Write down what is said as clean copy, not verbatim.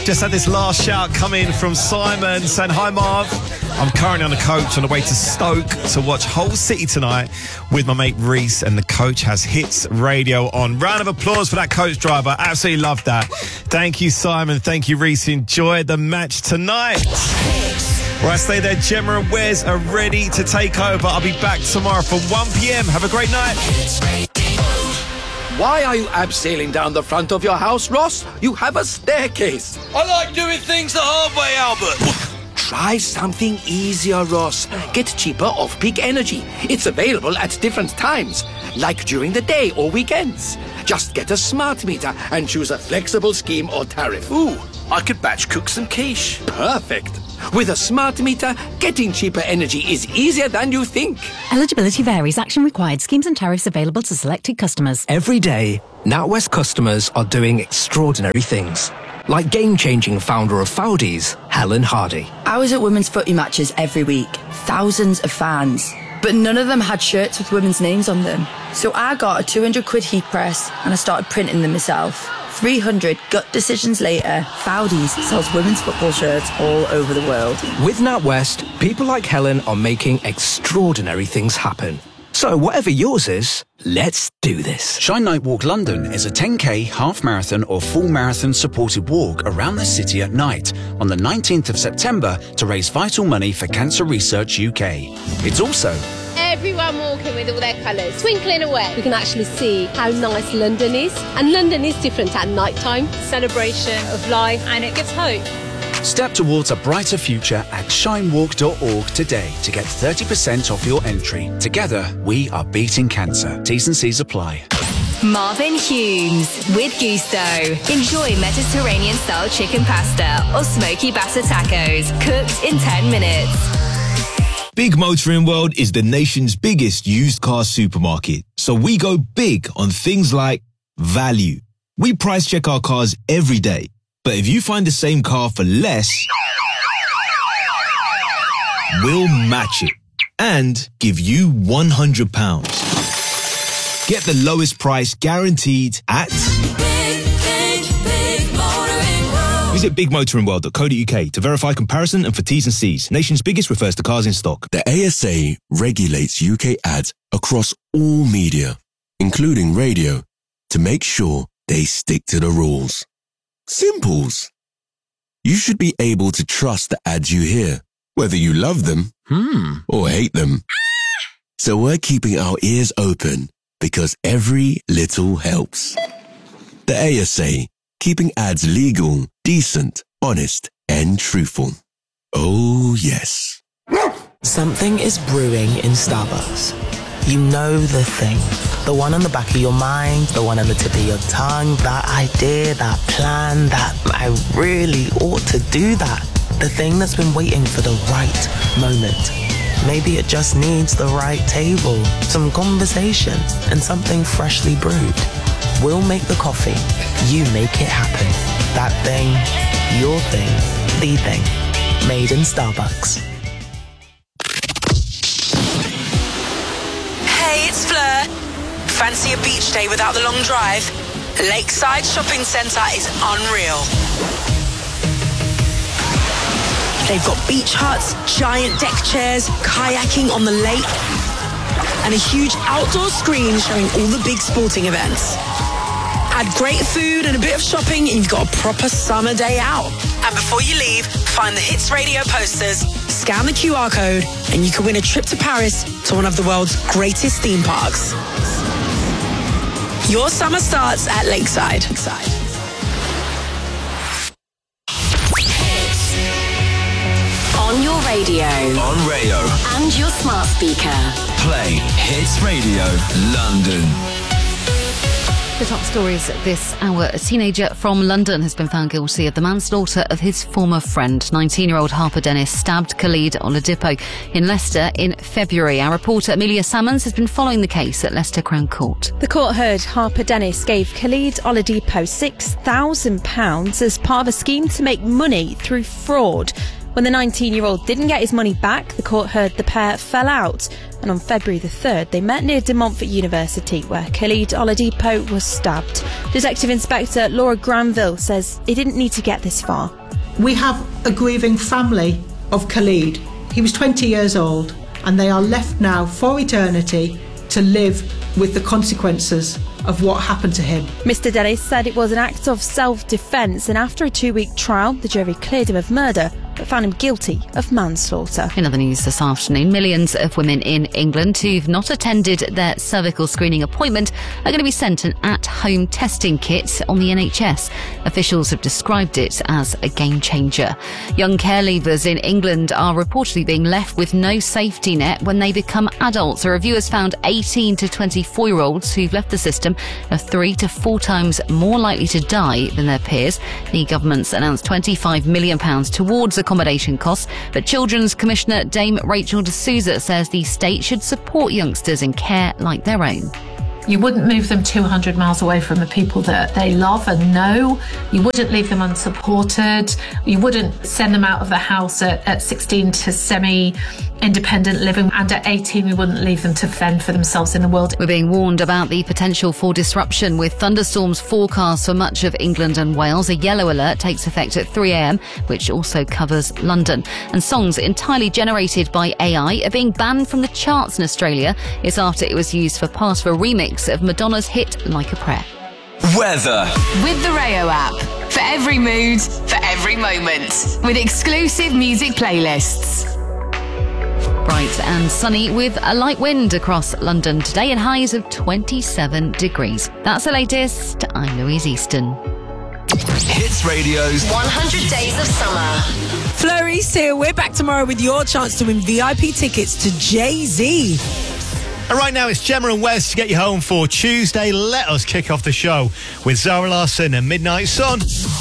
Just had this last shout come in from Simon saying, "Hi Marv, I'm currently on the coach on the way to Stoke to watch Hull City tonight with my mate Reese, and the coach has Hits Radio on." Round of applause for that coach driver. Absolutely love that. Thank you, Simon. Thank you, Reese. Enjoy the match tonight. Right, stay there. Gemma and Wes are ready to take over. I'll be back tomorrow from 1 p.m. Have a great night. Why are you abseiling down the front of your house, Ross? You have a staircase. I like doing things the hard way, Albert. Try something easier, Ross. Get cheaper off-peak energy. It's available at different times, like during the day or weekends. Just get a smart meter and choose a flexible scheme or tariff. Ooh, I could batch cook some quiche. Perfect. With a smart meter, getting cheaper energy is easier than you think. Eligibility varies. Action required. Schemes and tariffs available to selected customers. Every day, NatWest customers are doing extraordinary things. Like game-changing founder of Foudies, Helen Hardy. I was at women's footy matches every week. Thousands of fans. But none of them had shirts with women's names on them. So I got a 200 quid heat press and I started printing them myself. 300 gut decisions later, Foudies sells women's football shirts all over the world. With NatWest, people like Helen are making extraordinary things happen. So whatever yours is, let's do this. Shine Night Walk London is a 10k, half marathon or full marathon supported walk around the city at night on the 19th of September to raise vital money for Cancer Research UK. It's also everyone walking with all their colours, twinkling away. We can actually see how nice London is. And London is different at night time. Celebration of life, and it gives hope. Step towards a brighter future at shinewalk.org today to get 30% off your entry. Together, we are beating cancer. T's and C's apply. Marvin Humes with Gusto. Enjoy Mediterranean-style chicken pasta or smoky batter tacos, cooked in 10 minutes. Big Motoring World is the nation's biggest used car supermarket. So we go big on things like value. We price check our cars every day. But if you find the same car for less, we'll match it and give you £100. Get the lowest price guaranteed at... Visit bigmotoringworld.co.uk to verify comparison and for T's and C's. Nation's biggest refers to cars in stock. The ASA regulates UK ads across all media, including radio, to make sure they stick to the rules. Simples. You should be able to trust the ads you hear, whether you love them or hate them. So we're keeping our ears open because every little helps. The ASA, keeping ads legal, decent, honest, and truthful. Oh, yes. Something is brewing in Starbucks. You know the thing. The one on the back of your mind, the one on the tip of your tongue, that idea, that plan, that I really ought to do that. The thing that's been waiting for the right moment. Maybe it just needs the right table, some conversation, and something freshly brewed. We'll make the coffee. You make it happen. That thing, your thing, the thing. Made in Starbucks. Hey, it's Fleur. Fancy a beach day without the long drive? Lakeside Shopping Centre is unreal. They've got beach huts, giant deck chairs, kayaking on the lake, and a huge outdoor screen showing all the big sporting events. Add great food and a bit of shopping and you've got a proper summer day out. And before you leave, find the Hits Radio posters, scan the QR code, and you can win a trip to Paris to one of the world's greatest theme parks. Your summer starts at Lakeside. On your radio. On radio. And your smart speaker. Play Hits Radio London. The top stories this hour. A teenager from London has been found guilty of the manslaughter of his former friend. 19-year-old Harper Dennis stabbed Khalid Oladipo in Leicester in February. Our reporter Amelia Salmons has been following the case at Leicester Crown Court. The court heard Harper Dennis gave Khalid Oladipo £6,000 as part of a scheme to make money through fraud. When the 19-year-old didn't get his money back, the court heard the pair fell out. And on February the 3rd, they met near De Montfort University, where Khalid Oladipo was stabbed. Detective Inspector Laura Granville says it didn't need to get this far. We have a grieving family of Khalid. He was 20 years old, and they are left now for eternity to live with the consequences of what happened to him. Mr. Dennis said it was an act of self-defence, and after a 2-week trial, the jury cleared him of murder but found him guilty of manslaughter. In other news this afternoon, millions of women in England who've not attended their cervical screening appointment are going to be sent an at-home testing kit on the NHS. Officials have described it as a game changer. Young care leavers in England are reportedly being left with no safety net when they become adults. A review has found 18 to 24-year-olds who've left the system are 3 to 4 times more likely to die than their peers. The government's announced £25 million towards accommodation costs, but Children's Commissioner Dame Rachel D'Souza says the state should support youngsters in care like their own. You wouldn't move them 200 miles away from the people that they love and know. You wouldn't leave them unsupported. You wouldn't send them out of the house at 16 to semi-independent living. And at 18, we wouldn't leave them to fend for themselves in the world. We're being warned about the potential for disruption with thunderstorms forecast for much of England and Wales. A yellow alert takes effect at 3 a.m, which also covers London. And songs entirely generated by AI are being banned from the charts in Australia. It's after it was used for part of a remix of Madonna's hit Like a Prayer. Weather. With the Rayo app. For every mood, for every moment. With exclusive music playlists. Bright and sunny with a light wind across London today and highs of 27 degrees. That's the latest. I'm Louise Easton. Hits Radio's 100 Days of Summer. Flurry's here. We're back tomorrow with your chance to win VIP tickets to Jay-Z. And right now it's Gemma and Wes to get you home for Tuesday. Let us kick off the show with Zara Larsson and Midnight Sun.